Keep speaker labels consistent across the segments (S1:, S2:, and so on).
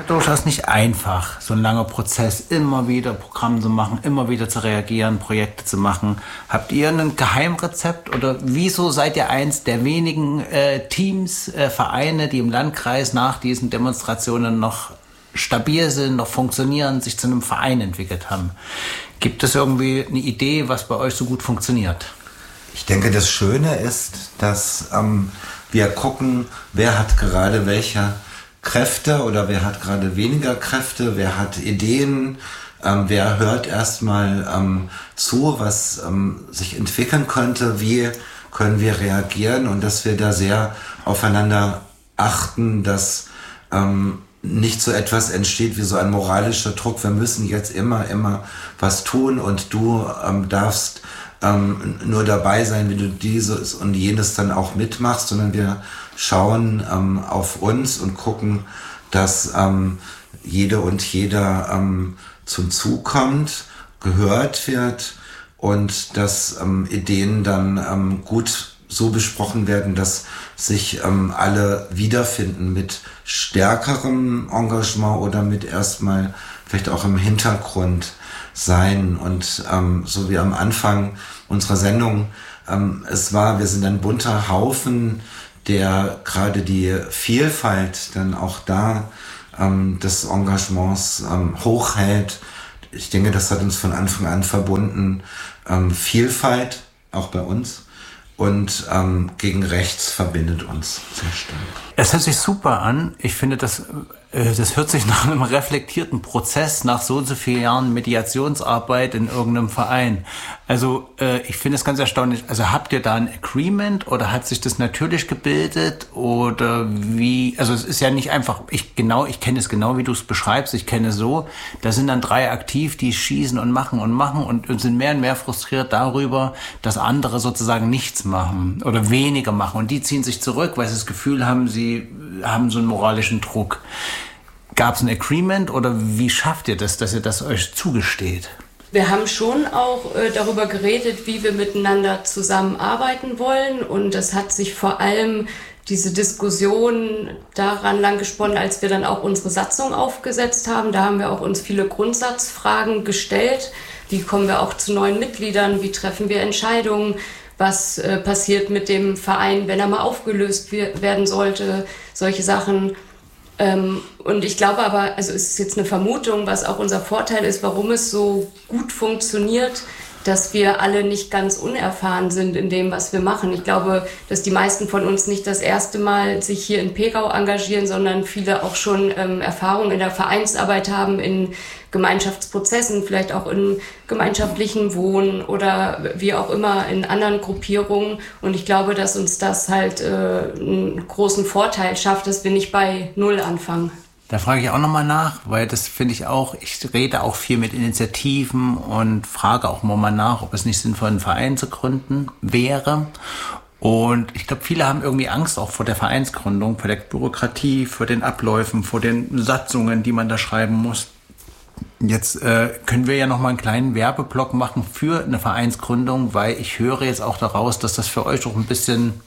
S1: durchaus nicht einfach, so ein langer Prozess, immer wieder Programm zu machen, immer wieder zu reagieren, Projekte zu machen. Habt ihr ein Geheimrezept oder wieso seid ihr eins der wenigen Teams, Vereine, die im Landkreis nach diesen Demonstrationen noch stabil sind, noch funktionieren, sich zu einem Verein entwickelt haben? Gibt es irgendwie eine Idee, was bei euch so gut funktioniert?
S2: Ich denke, das Schöne ist, dass wir gucken, wer hat gerade welche Kräfte oder wer hat gerade weniger Kräfte, wer hat Ideen, wer hört erstmal zu, was sich entwickeln könnte, wie können wir reagieren und dass wir da sehr aufeinander achten, dass nicht so etwas entsteht wie so ein moralischer Druck, wir müssen jetzt immer was tun und du darfst nur dabei sein, wie du dieses und jenes dann auch mitmachst, sondern wir schauen auf uns und gucken, dass jede und jeder zum Zug kommt, gehört wird und dass Ideen dann gut so besprochen werden, dass sich alle wiederfinden mit stärkerem Engagement oder mit erstmal vielleicht auch im Hintergrund sein. Und so wie am Anfang unserer Sendung wir sind ein bunter Haufen, der gerade die Vielfalt dann auch da des Engagements hochhält. Ich denke, das hat uns von Anfang an verbunden. Vielfalt, auch bei uns. Und gegen rechts verbindet uns sehr stark.
S1: Es hört sich super an. Ich finde, das hört sich nach einem reflektierten Prozess, nach so und so vielen Jahren Mediationsarbeit in irgendeinem Verein. Also ich finde es ganz erstaunlich. Also habt ihr da ein Agreement oder hat sich das natürlich gebildet oder wie? Also es ist ja nicht einfach, ich kenne es genau, wie du es beschreibst. Ich kenne es so, da sind dann 3 aktiv, die schießen und machen und sind mehr und mehr frustriert darüber, dass andere sozusagen nichts machen oder weniger machen. Und die ziehen sich zurück, weil sie das Gefühl haben, sie haben so einen moralischen Druck. Gab es ein Agreement oder wie schafft ihr das, dass ihr das euch zugesteht?
S3: Wir haben schon auch darüber geredet, wie wir miteinander zusammenarbeiten wollen. Und das hat sich vor allem diese Diskussion daran lang gesponnen, als wir dann auch unsere Satzung aufgesetzt haben. Da haben wir auch uns viele Grundsatzfragen gestellt. Wie kommen wir auch zu neuen Mitgliedern? Wie treffen wir Entscheidungen? Was passiert mit dem Verein, wenn er mal aufgelöst werden sollte? Solche Sachen. Und ich glaube aber, also es ist jetzt eine Vermutung, was auch unser Vorteil ist, warum es so gut funktioniert, dass wir alle nicht ganz unerfahren sind in dem, was wir machen. Ich glaube, dass die meisten von uns nicht das erste Mal sich hier in Pegau engagieren, sondern viele auch schon Erfahrung in der Vereinsarbeit haben, in Gemeinschaftsprozessen, vielleicht auch in gemeinschaftlichen Wohnen oder wie auch immer in anderen Gruppierungen. Und ich glaube, dass uns das halt einen großen Vorteil schafft, dass wir nicht bei Null anfangen.
S1: Da frage ich auch nochmal nach, weil das finde ich auch, ich rede auch viel mit Initiativen und frage auch mal nach, ob es nicht sinnvoll, einen Verein zu gründen wäre. Und ich glaube, viele haben irgendwie Angst auch vor der Vereinsgründung, vor der Bürokratie, vor den Abläufen, vor den Satzungen, die man da schreiben muss. Jetzt können wir ja nochmal einen kleinen Werbeblock machen für eine Vereinsgründung, weil ich höre jetzt auch daraus, dass das für euch auch ein bisschen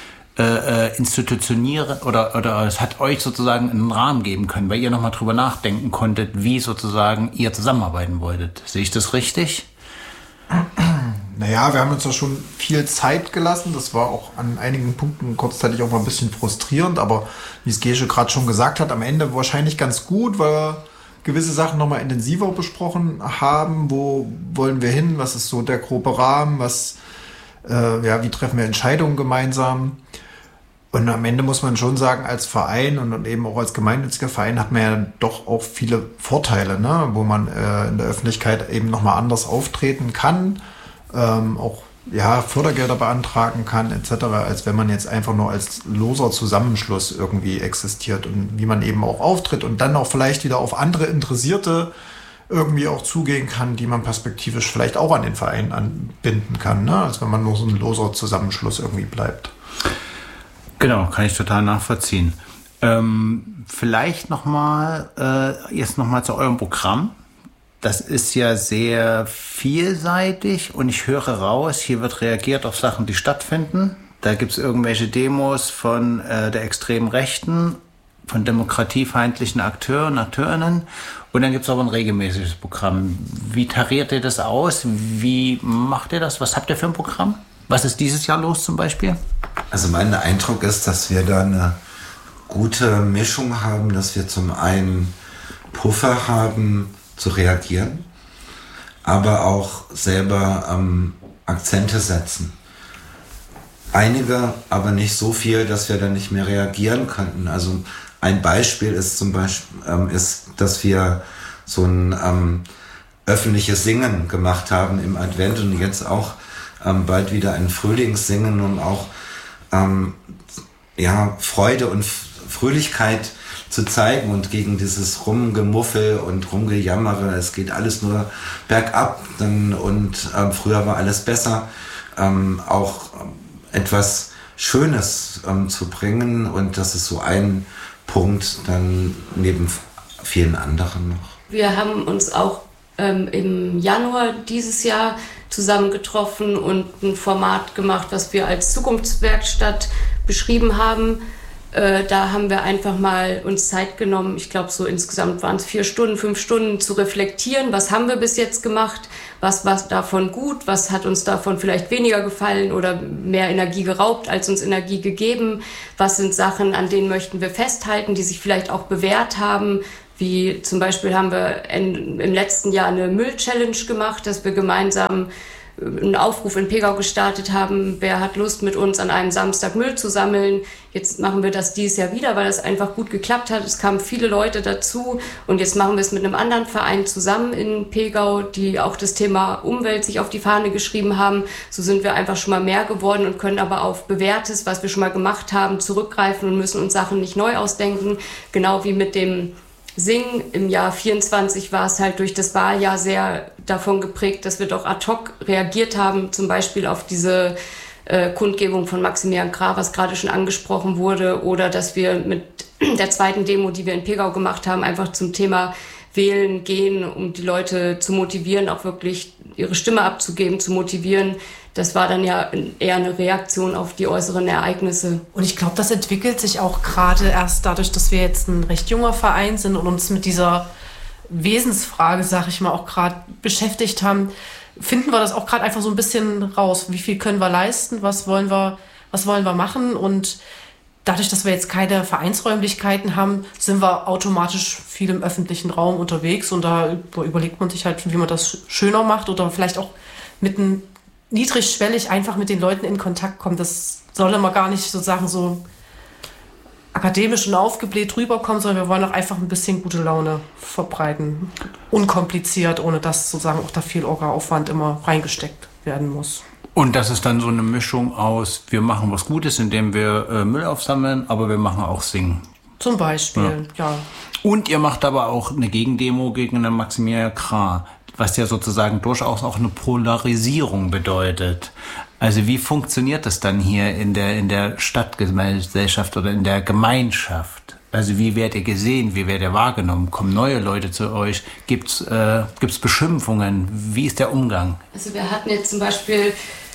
S1: institutionieren oder es hat euch sozusagen einen Rahmen geben können, weil ihr nochmal drüber nachdenken konntet, wie sozusagen ihr zusammenarbeiten wolltet. Sehe ich das richtig?
S4: Naja, wir haben uns da schon viel Zeit gelassen. Das war auch an einigen Punkten kurzzeitig auch mal ein bisschen frustrierend, aber wie es Gesche gerade schon gesagt hat, am Ende wahrscheinlich ganz gut, weil wir gewisse Sachen nochmal intensiver besprochen haben. Wo wollen wir hin? Was ist so der grobe Rahmen? Wie treffen wir Entscheidungen gemeinsam? Und am Ende muss man schon sagen, als Verein und eben auch als gemeinnütziger Verein hat man ja doch auch viele Vorteile, ne? Wo man in der Öffentlichkeit eben nochmal anders auftreten kann, auch Fördergelder beantragen kann etc., als wenn man jetzt einfach nur als loser Zusammenschluss irgendwie existiert und wie man eben auch auftritt und dann auch vielleicht wieder auf andere Interessierte irgendwie auch zugehen kann, die man perspektivisch vielleicht auch an den Verein anbinden kann, ne? Als wenn man nur so ein loser Zusammenschluss irgendwie bleibt.
S1: Genau, kann ich total nachvollziehen. Vielleicht jetzt nochmal zu eurem Programm. Das ist ja sehr vielseitig und ich höre raus, hier wird reagiert auf Sachen, die stattfinden. Da gibt es irgendwelche Demos von der extremen Rechten von demokratiefeindlichen Akteuren, Akteurinnen. Und dann gibt es aber ein regelmäßiges Programm. Wie tariert ihr das aus? Wie macht ihr das? Was habt ihr für ein Programm? Was ist dieses Jahr los zum Beispiel?
S2: Also mein Eindruck ist, dass wir da eine gute Mischung haben, dass wir zum einen Puffer haben zu reagieren, aber auch selber Akzente setzen. Einige, aber nicht so viel, dass wir dann nicht mehr reagieren könnten. Also ein Beispiel ist dass wir so ein öffentliches Singen gemacht haben im Advent und jetzt auch bald wieder ein Frühlingssingen, um auch Freude und Fröhlichkeit zu zeigen und gegen dieses Rumgemuffel und Rumgejammere, es geht alles nur bergab und früher war alles besser, auch etwas Schönes zu bringen, und das ist so ein Punkt dann neben vielen anderen noch.
S3: Wir haben uns auch im Januar dieses Jahr zusammengetroffen und ein Format gemacht, was wir als Zukunftswerkstatt beschrieben haben. Da haben wir einfach mal uns Zeit genommen, ich glaube so insgesamt waren es 4 Stunden, 5 Stunden, zu reflektieren, was haben wir bis jetzt gemacht, was war davon gut, was hat uns davon vielleicht weniger gefallen oder mehr Energie geraubt, als uns Energie gegeben, was sind Sachen, an denen möchten wir festhalten, die sich vielleicht auch bewährt haben, wie zum Beispiel haben wir im letzten Jahr eine Müll-Challenge gemacht, dass wir gemeinsam einen Aufruf in Pegau gestartet haben, wer hat Lust, mit uns an einem Samstag Müll zu sammeln. Jetzt machen wir das dieses Jahr wieder, weil das einfach gut geklappt hat. Es kamen viele Leute dazu und jetzt machen wir es mit einem anderen Verein zusammen in Pegau, die auch das Thema Umwelt sich auf die Fahne geschrieben haben. So sind wir einfach schon mal mehr geworden und können aber auf Bewährtes, was wir schon mal gemacht haben, zurückgreifen und müssen uns Sachen nicht neu ausdenken. Genau wie mit dem Singen im Jahr 24 war es halt durch das Wahljahr sehr davon geprägt, dass wir doch ad hoc reagiert haben, zum Beispiel auf diese Kundgebung von Maximilian Krah, was gerade schon angesprochen wurde, oder dass wir mit der zweiten Demo, die wir in Pegau gemacht haben, einfach zum Thema Wählen gehen, um die Leute zu motivieren, auch wirklich ihre Stimme abzugeben, zu motivieren. Das war dann ja eher eine Reaktion auf die äußeren Ereignisse.
S5: Und ich glaube, das entwickelt sich auch gerade erst dadurch, dass wir jetzt ein recht junger Verein sind und uns mit dieser Wesensfrage, sag ich mal, auch gerade beschäftigt haben, finden wir das auch gerade einfach so ein bisschen raus. Wie viel können wir leisten? Was wollen wir machen? Und dadurch, dass wir jetzt keine Vereinsräumlichkeiten haben, sind wir automatisch viel im öffentlichen Raum unterwegs. Und da überlegt man sich halt, wie man das schöner macht oder vielleicht auch niedrigschwellig einfach mit den Leuten in Kontakt kommt. Das soll immer gar nicht sozusagen so akademisch und aufgebläht rüberkommen, sondern wir wollen auch einfach ein bisschen gute Laune verbreiten. Unkompliziert, ohne dass sozusagen auch da viel Orga-Aufwand immer reingesteckt werden muss.
S1: Und das ist dann so eine Mischung aus, wir machen was Gutes, indem wir Müll aufsammeln, aber wir machen auch Singen.
S5: Zum Beispiel, ja.
S1: Und ihr macht aber auch eine Gegendemo gegen den Maximilian Krah, was ja sozusagen durchaus auch eine Polarisierung bedeutet. Also wie funktioniert das dann hier in der Stadtgesellschaft oder in der Gemeinschaft? Also wie werdet ihr gesehen, wie werdet ihr wahrgenommen? Kommen neue Leute zu euch? Gibt's Beschimpfungen? Wie ist der Umgang?
S3: Also wir hatten jetzt zum Beispiel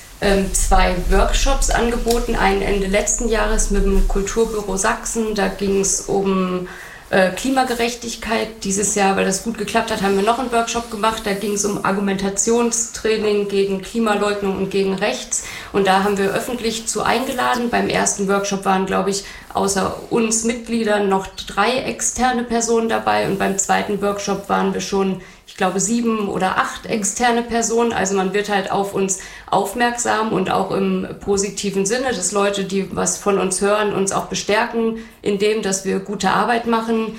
S3: 2 Workshops angeboten, einen Ende letzten Jahres mit dem Kulturbüro Sachsen. Da ging es um Klimagerechtigkeit. Dieses Jahr, weil das gut geklappt hat, haben wir noch einen Workshop gemacht. Da ging es um Argumentationstraining gegen Klimaleugnung und gegen Rechts. Und da haben wir öffentlich zu eingeladen. Beim ersten Workshop waren, glaube ich, außer uns Mitgliedern noch 3 externe Personen dabei. Und beim zweiten Workshop waren wir schon, ich glaube, 7 oder 8 externe Personen. Also man wird halt auf uns aufmerksam und auch im positiven Sinne, dass Leute, die was von uns hören, uns auch bestärken in dem, dass wir gute Arbeit machen.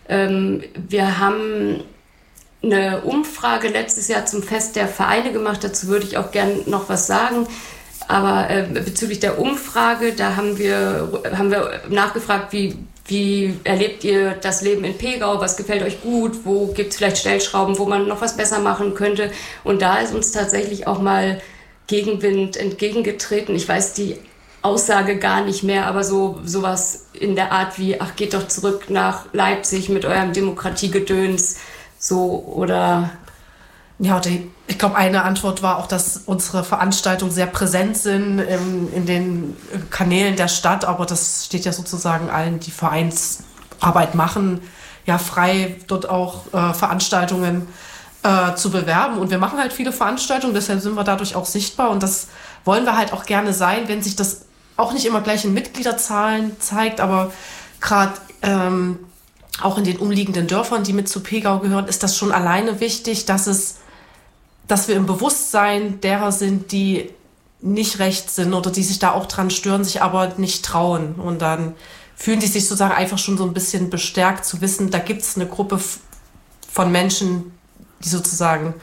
S3: Wir haben eine Umfrage letztes Jahr zum Fest der Vereine gemacht. Dazu würde ich auch gerne noch was sagen. Aber bezüglich der Umfrage, da haben wir nachgefragt, wie erlebt ihr das Leben in Pegau? Was gefällt euch gut? Wo gibt es vielleicht Stellschrauben, wo man noch was besser machen könnte? Und da ist uns tatsächlich auch mal Gegenwind entgegengetreten. Ich weiß die Aussage gar nicht mehr, aber sowas in der Art wie, ach, geht doch zurück nach Leipzig mit eurem Demokratiegedöns, so, oder...
S5: Ja, ich glaube, eine Antwort war auch, dass unsere Veranstaltungen sehr präsent sind in den Kanälen der Stadt, aber das steht ja sozusagen allen, die Arbeit machen, ja frei dort auch Veranstaltungen zu bewerben. Und wir machen halt viele Veranstaltungen, deshalb sind wir dadurch auch sichtbar. Und das wollen wir halt auch gerne sein, wenn sich das auch nicht immer gleich in Mitgliederzahlen zeigt, aber gerade auch in den umliegenden Dörfern, die mit zu Pegau gehören, ist das schon alleine wichtig, dass wir im Bewusstsein derer sind, die nicht rechts sind oder die sich da auch dran stören, sich aber nicht trauen. Und dann fühlen die sich sozusagen einfach schon so ein bisschen bestärkt zu wissen, da gibt es eine Gruppe von Menschen, die sozusagen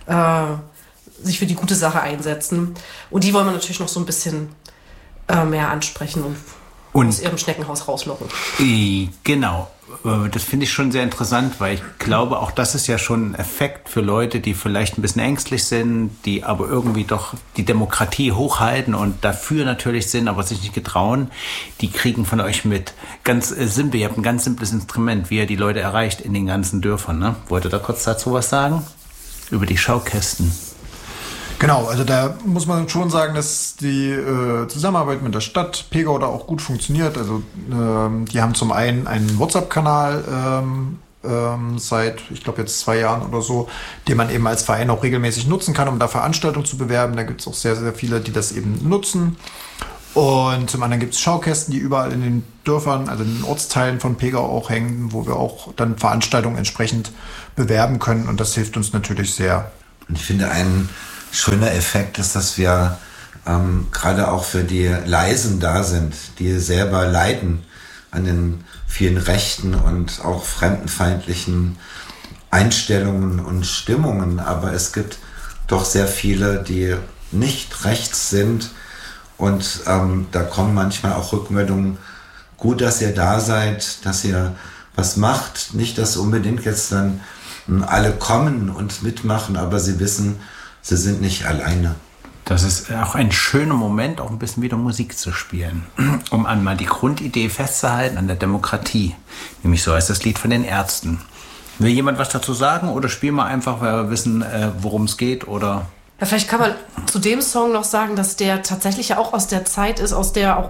S5: sich für die gute Sache einsetzen. Und die wollen wir natürlich noch so ein bisschen mehr ansprechen und aus ihrem Schneckenhaus rauslocken.
S1: Genau. Das finde ich schon sehr interessant, weil ich glaube, auch das ist ja schon ein Effekt für Leute, die vielleicht ein bisschen ängstlich sind, die aber irgendwie doch die Demokratie hochhalten und dafür natürlich sind, aber sich nicht getrauen. Die kriegen von euch mit. Ganz simpel, ihr habt ein ganz simples Instrument, wie ihr die Leute erreicht in den ganzen Dörfern. Ne? Wollt ihr da kurz dazu was sagen? Über die Schaukästen.
S4: Genau, also da muss man schon sagen, dass die Zusammenarbeit mit der Stadt Pegau da auch gut funktioniert. Also die haben zum einen einen WhatsApp-Kanal seit, ich glaube jetzt 2 Jahren oder so, den man eben als Verein auch regelmäßig nutzen kann, um da Veranstaltungen zu bewerben. Da gibt es auch sehr, sehr viele, die das eben nutzen. Und zum anderen gibt es Schaukästen, die überall in den Dörfern, also in den Ortsteilen von Pegau auch hängen, wo wir auch dann Veranstaltungen entsprechend bewerben können. Und das hilft uns natürlich sehr.
S2: Und ich finde, ein schöner Effekt ist, dass wir gerade auch für die Leisen da sind, die selber leiden an den vielen rechten und auch fremdenfeindlichen Einstellungen und Stimmungen. Aber es gibt doch sehr viele, die nicht rechts sind. Und da kommen manchmal auch Rückmeldungen, gut, dass ihr da seid, dass ihr was macht. Nicht, dass unbedingt jetzt dann alle kommen und mitmachen, aber sie wissen, sie sind nicht alleine.
S1: Das ist auch ein schöner Moment, auch ein bisschen wieder Musik zu spielen, um einmal die Grundidee festzuhalten an der Demokratie. Nämlich so heißt das Lied von den Ärzten. Will jemand was dazu sagen oder spielen wir einfach, weil wir wissen, worum es geht? Oder?
S5: Ja, vielleicht kann man zu dem Song noch sagen, dass der tatsächlich ja auch aus der Zeit ist, aus der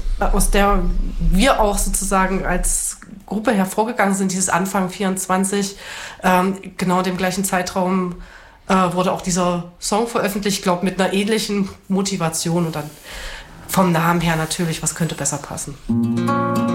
S5: wir auch sozusagen als Gruppe hervorgegangen sind, dieses Anfang 24, genau dem gleichen Zeitraum wurde auch dieser Song veröffentlicht, ich glaube mit einer ähnlichen Motivation und dann vom Namen her natürlich, was könnte besser passen.